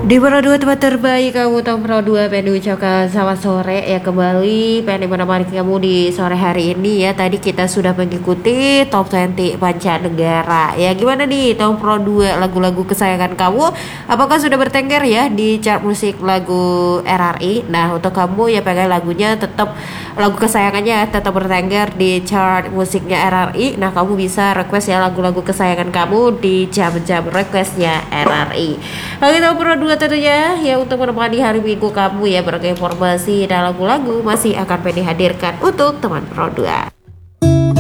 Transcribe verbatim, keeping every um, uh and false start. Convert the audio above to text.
Di Pro dua tempat terbaik kamu tahu Pro dua pengen ucapkan selamat sore ya kembali pengen menemani kamu di sore hari ini ya. Tadi kita sudah mengikuti top dua puluh mancanegara ya. Gimana nih tahun Pro dua lagu-lagu kesayangan kamu? Apakah sudah bertengger ya di chart musik lagu R R I? Nah untuk kamu ya pengen lagunya tetap lagu kesayangannya tetap bertengger di chart musiknya R R I. Nah kamu bisa request ya lagu-lagu kesayangan kamu di jam-jam requestnya R R I. Oke tahu Pro dua tentunya ya untuk menemani hari Minggu kamu ya berbagai informasi dan lagu-lagu masih akan dihadirkan untuk teman Pro dua.